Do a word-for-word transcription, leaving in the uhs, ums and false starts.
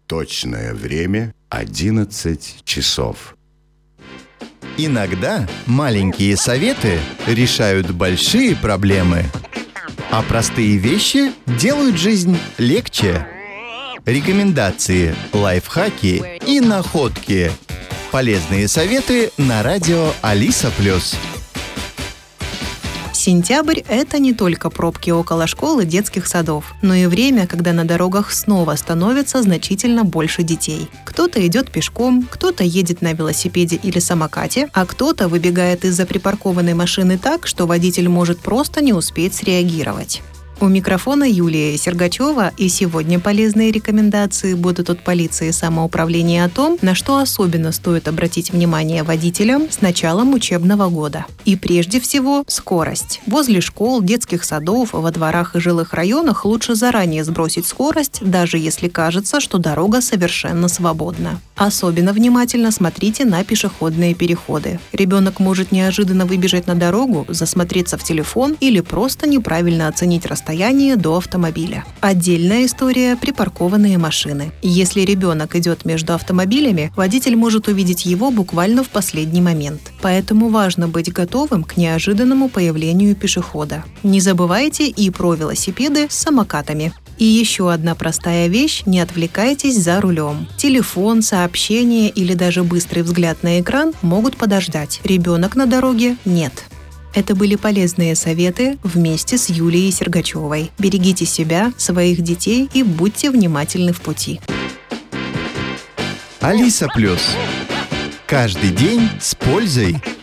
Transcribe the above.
Точное время одиннадцать часов. Иногда маленькие советы решают большие проблемы, а простые вещи делают жизнь легче. Рекомендации, лайфхаки и находки. Полезные советы на радио Алиса Плюс. Сентябрь – это не только пробки около школ и детских садов, но и время, когда на дорогах снова становится значительно больше детей. Кто-то идет пешком, кто-то едет на велосипеде или самокате, а кто-то выбегает из-за припаркованной машины так, что водитель может просто не успеть среагировать. У микрофона Юлия Сергачева, и сегодня полезные рекомендации будут от полиции и самоуправления о том, на что особенно стоит обратить внимание водителям с началом учебного года. И прежде всего скорость. Возле школ, детских садов, во дворах и жилых районах лучше заранее сбросить скорость, даже если кажется, что дорога совершенно свободна. Особенно внимательно смотрите на пешеходные переходы. Ребенок может неожиданно выбежать на дорогу, засмотреться в телефон или просто неправильно оценить расстояние до автомобиля. Отдельная история – припаркованные машины. Если ребенок идет между автомобилями, водитель может увидеть его буквально в последний момент. Поэтому важно быть готовым к неожиданному появлению пешехода. Не забывайте и про велосипеды с самокатами. И еще одна простая вещь – не отвлекайтесь за рулем. Телефон, сообщения или даже быстрый взгляд на экран могут подождать. Ребенок на дороге – нет. Это были полезные советы вместе с Юлией Сергачевой. Берегите себя, своих детей и будьте внимательны в пути. Алиса Плюс. Каждый день с пользой.